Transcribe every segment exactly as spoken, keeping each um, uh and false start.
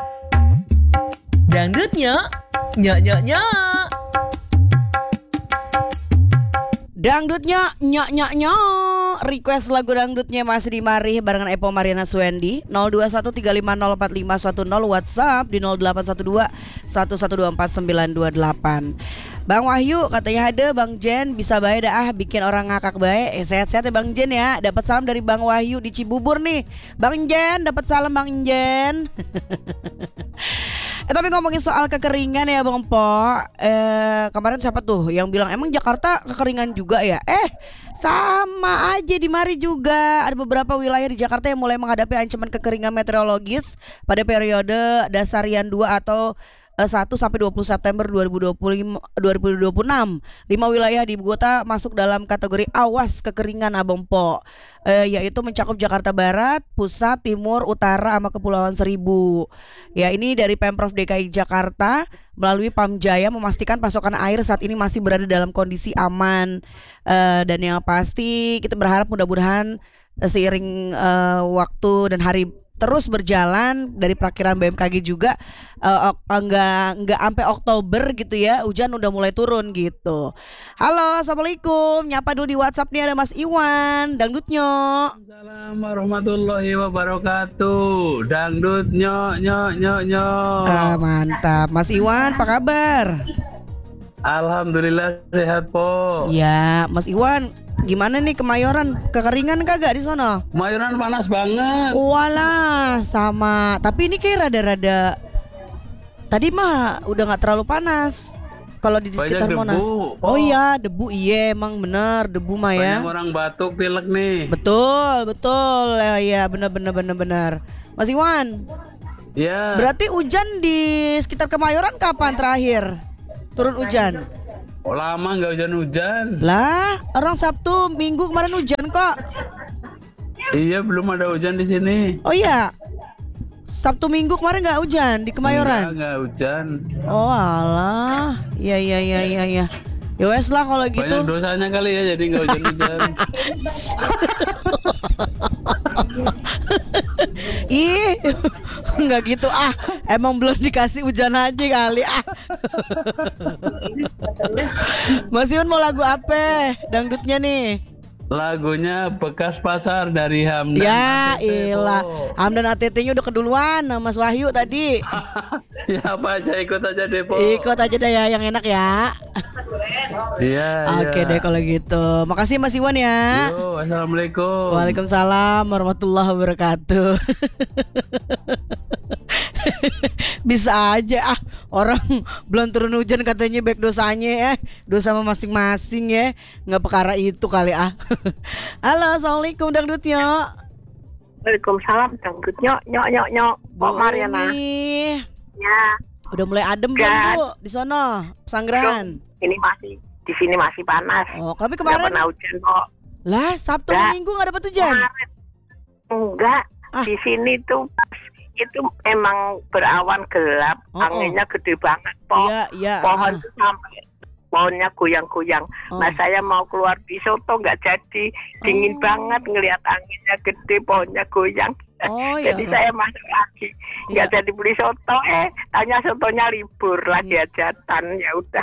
Dangdutnya, nyok nyok nyok. Dangdutnya nyok nyok nyok. Request lagu dangdutnya masih di Mari barengan Epo Mariana Suendi. Nol dua satu tiga lima nol empat lima satu nol. WhatsApp di nol delapan satu dua satu satu dua empat sembilan dua delapan. Bang Wahyu katanya ada Bang Jen bisa bae dah ah bikin orang ngakak bae. Eh, sehat-sehat ya Bang Jen ya. Dapat salam dari Bang Wahyu di Cibubur nih. Bang Jen dapat salam Bang Jen. Eh tapi ngomongin soal kekeringan ya Bang Po, eh kemarin siapa tuh yang bilang emang Jakarta kekeringan juga ya? Eh sama aja di Mari juga ada beberapa wilayah di Jakarta yang mulai menghadapi ancaman kekeringan meteorologis pada periode Dasarian dua atau satu sampai dua puluh September dua ribu dua puluh lima, dua ribu dua puluh enam. Lima wilayah di ibu kota masuk dalam kategori awas kekeringan Abang Po, eh, yaitu mencakup Jakarta Barat, Pusat, Timur, Utara, sama Kepulauan Seribu. Ya ini dari Pemprov D K I Jakarta melalui Pamjaya memastikan pasokan air saat ini masih berada dalam kondisi aman, eh, dan yang pasti kita berharap mudah-mudahan eh, seiring eh, waktu dan hari terus berjalan dari perakiran B M K G juga uh, enggak enggak sampai Oktober gitu ya hujan udah mulai turun gitu. Halo, assalamualaikum. Nyapa dulu di WhatsApp nih ada Mas Iwan, dangdutnya. Assalamualaikum warahmatullahi wabarakatuh. Dangdut nyok nyok nyok nyok. Uh, mantap, Mas Iwan, apa kabar? Alhamdulillah sehat Po. Ya, Mas Iwan, gimana nih Kemayoran? Kekeringan kagak di sono? Kemayoran panas banget. Walah, sama. Tapi ini kayak rada-rada. Tadi mah udah nggak terlalu panas. Kalau di Banyak sekitar debu, Monas. Po. Oh iya, debu iya emang bener debu mah ya. Banyak orang batuk pilek nih. Betul, betul. Ya, ya bener bener bener bener. Mas Iwan. Ya. Berarti hujan di sekitar Kemayoran kapan terakhir turun hujan? Oh, lama nggak hujan-hujan. Lah, orang Sabtu Minggu kemarin hujan kok. Iya, belum ada hujan di sini. Oh iya, Sabtu Minggu kemarin nggak hujan di Kemayoran? Enggak, nggak hujan. Oh alah, iya iya iya iya ya. Ya wes lah kalau gitu. Banyak dosanya kali ya, jadi nggak hujan-hujan. Ih, nggak gitu ah. Emang belum dikasih hujan aja kali ah. Mas Iwan mau lagu apa? Dangdutnya nih. Lagunya Bekas Pacar dari Hamdan. Ya A T T, ilah, Po. Hamdan A T T-nya udah keduluan sama Mas Wahyu tadi. Ya apa aja ikut aja deh Po. Ikut aja deh ya yang enak ya. Iya. Oke iya. deh kalau gitu. Makasih Mas Iwan ya. Yo, assalamualaikum. Waalaikumsalam warahmatullahi wabarakatuh. Bisa aja ah, orang belum turun hujan katanya baik dosanya ya. Dosa sama masing-masing ya. Nggak perkara itu kali ah. Halo, assalamualaikum dangdutnya. Waalaikumsalam dangdut nyok nyok nyok nyok. Kok Mariana? Umi, Ya, udah mulai adem belum Gan. Bu di sono pesanggrahan? ini masih di sini masih panas. Oh, tapi Nggak kemarin pernah hujan kok. lah Sabtu Nggak. Minggu nggak dapat hujan. Kemarin enggak. Ah. Di sini tuh itu emang berawan gelap, Oh, oh. anginnya gede banget kok. Iya, iya. Pohon ah. tuh sampai pohonnya goyang-goyang. Oh. Nah saya mau keluar di soto nggak jadi, dingin Oh. banget ngelihat anginnya gede, pohonnya goyang. Oh, iya. Jadi saya masuk lagi, nggak Iya. jadi beli soto. Eh, tanya sotonya libur lagi Iya. hajatan, ya udah.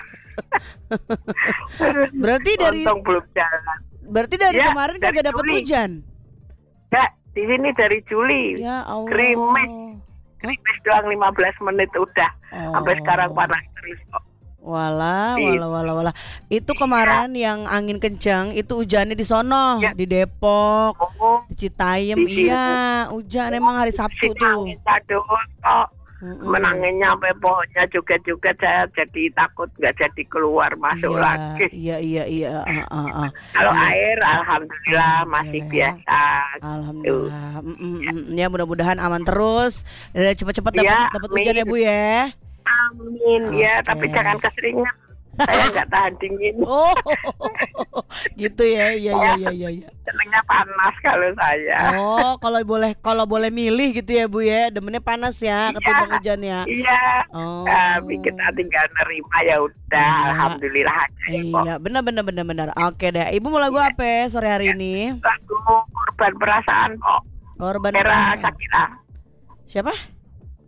Berarti dari Untung belum jalan. berarti dari Ya, kemarin dari kagak dapat Juli. hujan. Ya, di sini dari Juli. Ya Allah. Krimis. Krimis doang lima belas menit udah. Oh. Sampai sekarang panas terus kok. Walah, Iya. walah, walah, walah. Itu kemarin yang angin kencang itu hujannya di sono, Ya. di Depok, Oh, di Citayam. Di sini. Iya, hujan emang hari Sabtu sini tuh. anginnya doang kok. Mm-mm. Menanginnya sampai pohonnya juga-juga saya jadi takut nggak jadi keluar masuk Iya, lagi. iya, iya, iya. ah, ah, ah. Kalau Iya. air alhamdulillah masih Alhamdulillah. biasa. Alhamdulillah. Mm-mm, mm. Ya mudah-mudahan aman terus. Eh, Cepat-cepat dapat Iya, dapat hujan ya amin. Bu ya. Amin ya, Oke. tapi jangan keseringan. Saya nggak tahan dingin. Oh, gitu ya. Iya, iya, iya, iya. iya. Senengnya panas kalau saya. Oh, kalau boleh kalau boleh milih gitu ya Bu ya. Demennya panas ya ketimbang hujan ya. Iya. Oh. Tapi kita tinggal nerima ya udah. Iya. Alhamdulillah aja ya kok. Iya, benar benar benar benar. Oke deh. Ibu mau lagu apa sore hari ini? Lagu korban perasaan kok. Korban Era perasaan. Shakira. Siapa?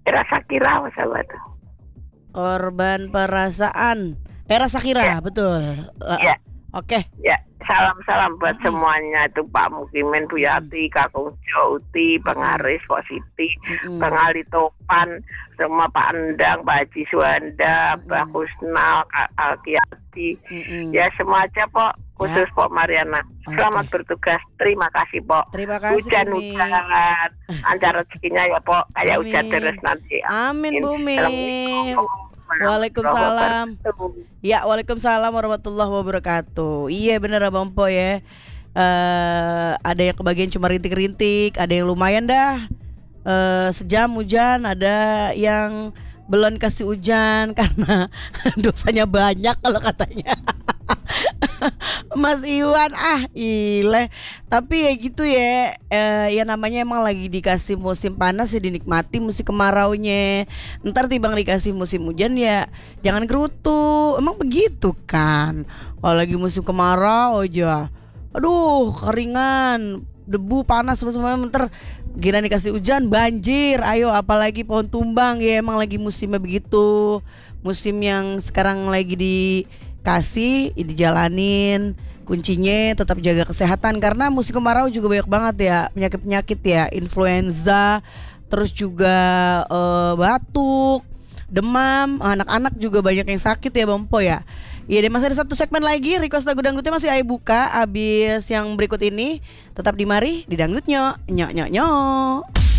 Rasa kira sahabat. Korban perasaan. Eh rasa kira, Ya. betul. Uh, Ya. Oke. Ya, salam-salam buat Mm-mm. semuanya itu Pak Mukimin, Bu Yati, Kakung Jauti, Bang Haris, Pak Siti, Mm-mm. Bang Ali Topan, semua Pak Endang, Pak Haji Suwanda, Pak Kusnal, Kak Alkiati. Mm-mm. Ya semua aja Pok, khusus Pok Mariana. Selamat bertugas, terima kasih Pok. Terima kasih, Bumi. Hujan-hujan, lancar rezekinya ya Pok, kayak Amin. hujan terus nanti. Amin, Bumi. Assalamualaikum. Waalaikumsalam. Wabarakatuh. Ya, waalaikumsalam warahmatullahi wabarakatuh. Iya bener Abang Po ya. Eh ada yang kebagian cuma rintik-rintik, ada yang lumayan dah. Eh sejam hujan, ada yang belum kasih hujan karena dosanya banyak kalau katanya. Mas Iwan ah ile. Tapi ya gitu ya, eh, ya namanya emang lagi dikasih musim panas ya dinikmati musim kemaraunya. Ntar tiba dikasih musim hujan ya jangan gerutu. Emang begitu kan. Kalau lagi musim kemarau aja, aduh keringan, debu panas semua. Ntar gila dikasih hujan banjir. Ayo apalagi pohon tumbang ya, emang lagi musimnya begitu. Musim yang sekarang lagi dikasih, dijalanin. Kuncinya tetap jaga kesehatan karena musim kemarau juga banyak banget ya penyakit-penyakit ya, influenza, terus juga eh, batuk, demam, anak-anak juga banyak yang sakit ya Bang Po ya. Iya deh, masih ada satu segmen lagi request lagu dangdutnya masih ayo buka abis yang berikut ini. Tetap di mari di dangdutnya nyok nyok nyok.